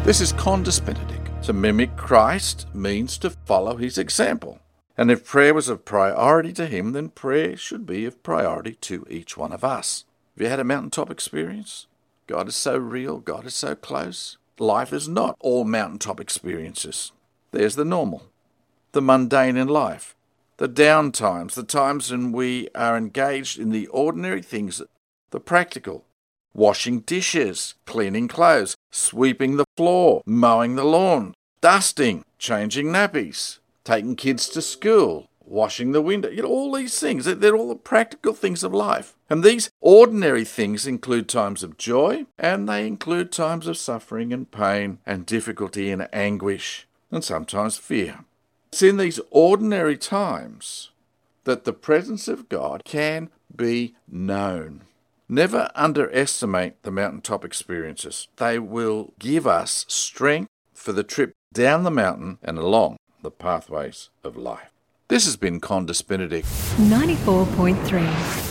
This is Qantas Benedict. To mimic Christ means to follow his example. And if prayer was of priority to him, then prayer should be of priority to each one of us. Have you had a mountaintop experience? God is so real. God is so close. Life is not all mountaintop experiences. There's the normal, the mundane in life, the down times, the times when we are engaged in the ordinary things, the practical. Washing dishes, cleaning clothes, sweeping the floor, mowing the lawn, dusting, changing nappies, taking kids to school, washing the window. All these things, they're all the practical things of life. And these ordinary things include times of joy, and they include times of suffering and pain and difficulty and anguish, and sometimes fear. It's in these ordinary times that the presence of God can be known. Never underestimate the mountaintop experiences. They will give us strength for the trip down the mountain and along the pathways of life. This has been Qantas Benedict. 94.3